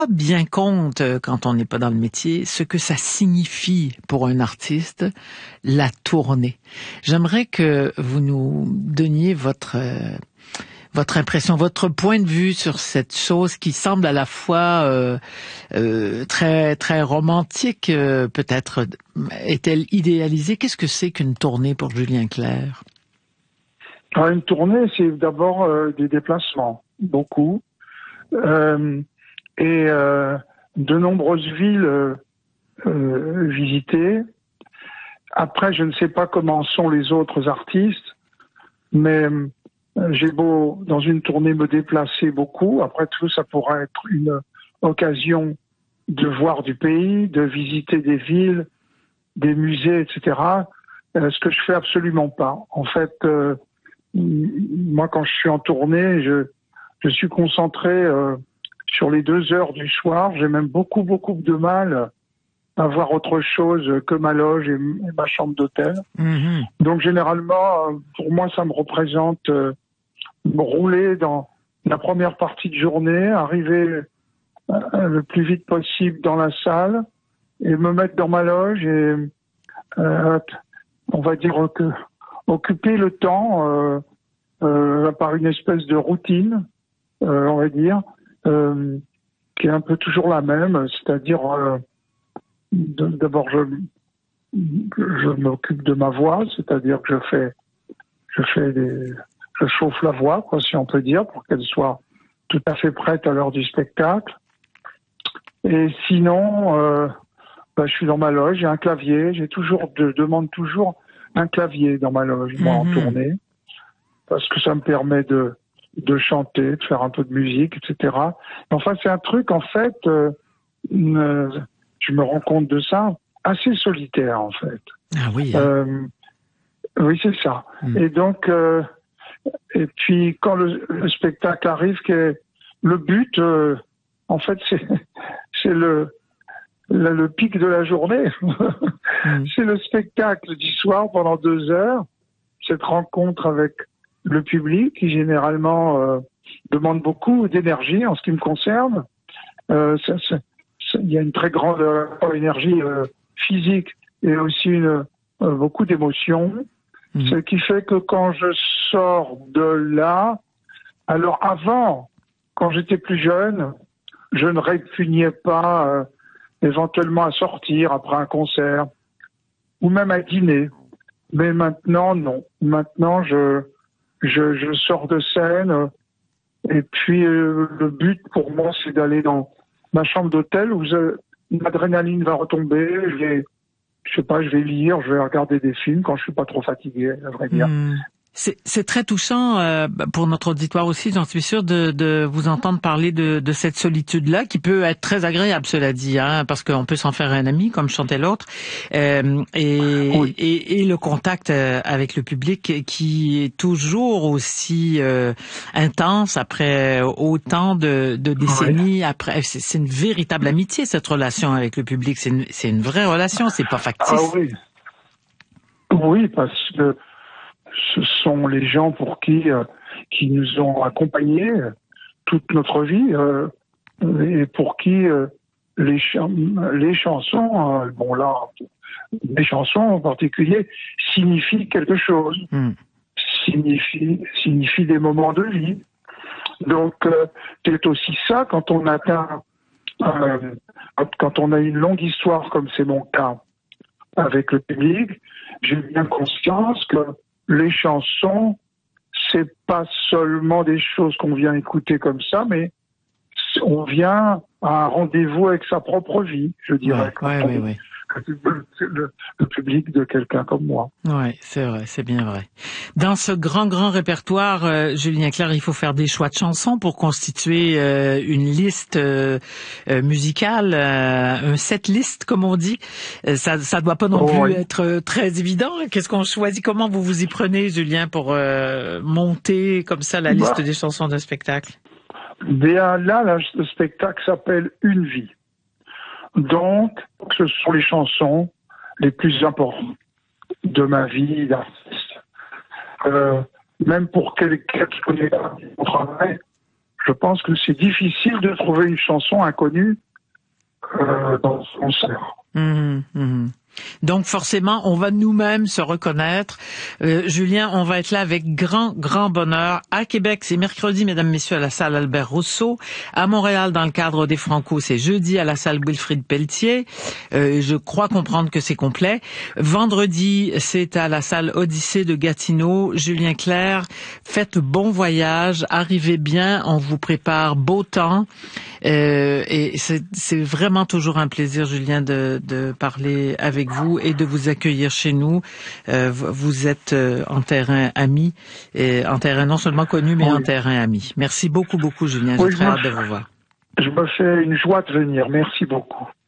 bien compte, quand on n'est pas dans le métier, ce que ça signifie pour un artiste, la tournée. J'aimerais que vous nous donniez votre impression, votre point de vue sur cette chose qui semble à la fois très très romantique, peut-être est-elle idéalisée? Qu'est-ce que c'est qu'une tournée pour Julien Clerc? Une tournée, c'est d'abord des déplacements, beaucoup, et de nombreuses villes visitées. Après, je ne sais pas comment sont les autres artistes, mais j'ai beau, dans une tournée, me déplacer beaucoup. Après tout, ça pourra être une occasion de voir du pays, de visiter des villes, des musées, etc. Ce que je fais absolument pas. En fait, moi, quand je suis en tournée, je suis concentré sur les 2 heures du soir. J'ai même beaucoup de mal à voir autre chose que ma loge et ma chambre d'hôtel. Mm-hmm. Donc, généralement, pour moi, ça me représente me rouler dans la première partie de journée, arriver le plus vite possible dans la salle et me mettre dans ma loge et on va dire que occuper le temps par une espèce de routine, on va dire, qui est un peu toujours la même, c'est-à-dire d'abord je m'occupe de ma voix, c'est-à-dire que je chauffe la voix, quoi, si on peut dire, pour qu'elle soit tout à fait prête à l'heure du spectacle. Et sinon, je suis dans ma loge, j'ai un clavier, je demande toujours un clavier dans ma loge, moi, en tournée, parce que ça me permet de chanter, de faire un peu de musique, etc. Enfin, c'est un truc, en fait, je me rends compte de ça, assez solitaire, en fait. Ah oui. Oui, c'est ça. Et donc, et puis quand le spectacle arrive, le but, en fait, c'est le pic de la journée. C'est le spectacle du soir pendant 2 heures, cette rencontre avec le public qui généralement demande beaucoup d'énergie en ce qui me concerne. Il y a une très grande énergie physique et aussi beaucoup d'émotions. Ce qui fait que quand je sors de là, alors avant, quand j'étais plus jeune, je ne répugnais pas éventuellement à sortir après un concert ou même à dîner. Mais maintenant, non. Maintenant, je sors de scène et puis le but pour moi, c'est d'aller dans ma chambre d'hôtel où l'adrénaline va retomber. Je vais lire, je vais regarder des films quand je suis pas trop fatigué, à vrai dire. C'est très touchant pour notre auditoire aussi, j'en suis sûre, de vous entendre parler de cette solitude-là, qui peut être très agréable, cela dit, parce qu'on peut s'en faire un ami, comme chantait l'autre, et le contact avec le public qui est toujours aussi intense après autant de décennies. Après, c'est une véritable amitié, cette relation avec le public. C'est une vraie relation, c'est pas factice. Ah oui. Oui, parce que ce sont les gens pour qui nous ont accompagnés toute notre vie et pour qui les chansons, les chansons en particulier, signifient quelque chose, signifient des moments de vie. Donc c'est aussi ça quand on atteint, quand on a une longue histoire comme c'est mon cas avec le public, j'ai bien conscience que les chansons, c'est pas seulement des choses qu'on vient écouter comme ça, mais on vient à un rendez-vous avec sa propre vie, je dirais. Oui. Le public de quelqu'un comme moi. Oui, c'est vrai, c'est bien vrai. Dans ce grand répertoire, Julien Clerc, il faut faire des choix de chansons pour constituer une liste musicale, un set list, comme on dit. Ça doit pas non plus être très évident. Qu'est-ce qu'on choisit? Comment vous vous y prenez, Julien, pour monter comme ça la liste des chansons d'un spectacle? Bien là, le spectacle s'appelle Une vie. Donc, ce sont les chansons les plus importantes de ma vie d'artiste. Même pour quelqu'un qui connaît pas mon travail, je pense que c'est difficile de trouver une chanson inconnue dans ce concert. Donc forcément, on va nous-mêmes se reconnaître. Julien, on va être là avec grand bonheur. À Québec, c'est mercredi, mesdames, messieurs, à la salle Albert Rousseau. À Montréal, dans le cadre des Franco, c'est jeudi à la salle Wilfrid Pelletier. Je crois comprendre que c'est complet. Vendredi, c'est à la salle Odyssée de Gatineau. Julien Clerc, faites bon voyage, arrivez bien, on vous prépare beau temps. Et c'est vraiment toujours un plaisir, Julien, de parler avec vous et de vous accueillir chez nous. Vous êtes en terrain ami, et en terrain non seulement connu, mais en terrain ami. Merci beaucoup, Julien. J'ai très hâte de vous voir. Je me fais une joie de venir. Merci beaucoup.